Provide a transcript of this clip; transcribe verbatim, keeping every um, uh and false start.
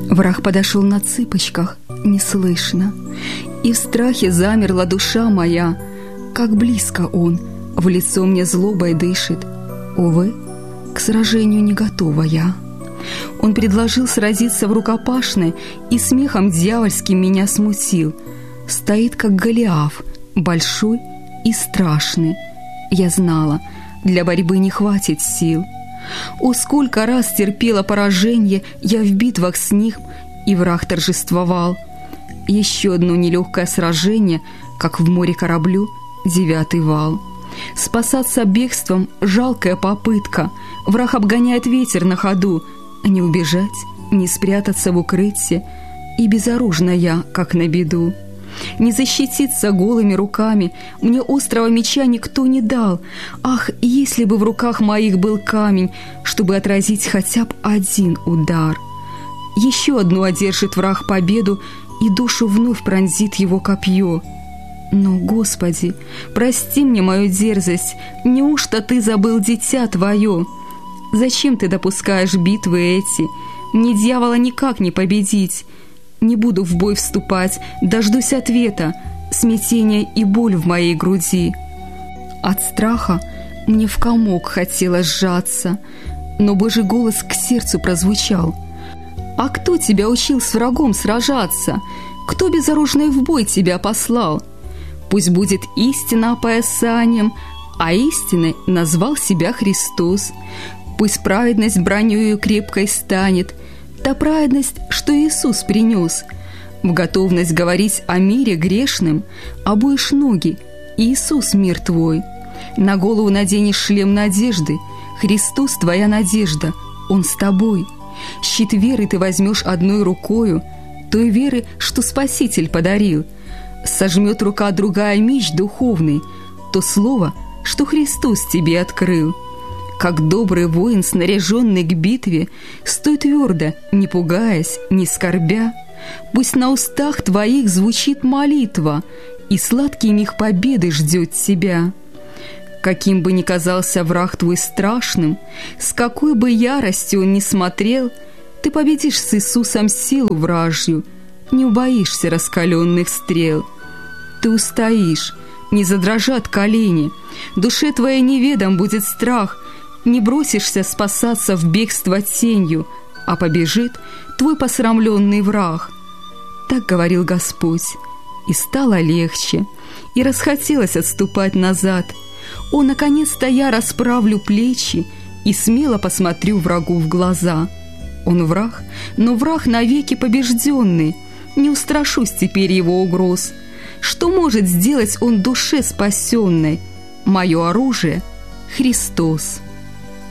Враг подошел на цыпочках, неслышно, и в страхе замерла душа моя. Как близко он, в лицо мне злобой дышит. Увы, к сражению не готова я. Он предложил сразиться в рукопашной, и смехом дьявольским меня смутил. Стоит, как Голиаф, большой и страшный. Я знала, для борьбы не хватит сил. О, сколько раз терпела поражение я в битвах с ним, и враг торжествовал. Еще одно нелегкое сражение, как в море кораблю девятый вал. Спасаться бегством — жалкая попытка. Враг обгоняет ветер на ходу. Не убежать, не спрятаться в укрытии, и безоружна я, как на беду. Не защититься голыми руками мне острого меча никто не дал. Ах, если бы в руках моих был камень, чтобы отразить хотя бы один удар. Еще одну одержит враг победу, и душу вновь пронзит его копье. Но, Господи, прости мне мою дерзость, неужто Ты забыл дитя Твое? Зачем Ты допускаешь битвы эти? Мне дьявола никак не победить. Не буду в бой вступать, дождусь ответа, смятение и боль в моей груди. От страха мне в комок хотелось сжаться, но Божий голос к сердцу прозвучал. «А кто тебя учил с врагом сражаться? Кто безоружный в бой тебя послал? Пусть будет истина опоясанием, а истиной назвал себя Христос. Пусть праведность бронёю крепкой станет, та праведность, что Иисус принес. В готовность говорить о мире грешным обуешь ноги, Иисус мир твой. На голову наденешь шлем надежды, Христос твоя надежда, Он с тобой. Щит веры ты возьмешь одной рукою, той веры, что Спаситель подарил. Сожмет рука другая меч духовный, то слово, что Христос тебе открыл. Как добрый воин, снаряженный к битве, стой твердо, не пугаясь, не скорбя. Пусть на устах твоих звучит молитва, и сладкий миг победы ждет тебя. Каким бы ни казался враг твой страшным, с какой бы яростью он ни смотрел, ты победишь с Иисусом силу вражью, не убоишься раскаленных стрел. Ты устоишь, не задрожат колени, душе твоей неведом будет страх. Не бросишься спасаться в бегство тенью, а побежит твой посрамленный враг. Так говорил Господь, и стало легче, и расхотелось отступать назад. О, наконец-то я расправлю плечи и смело посмотрю врагу в глаза. Он враг, но враг навеки побежденный. Не устрашусь теперь его угроз. Что может сделать он душе спасенной? Мое оружие — Христос.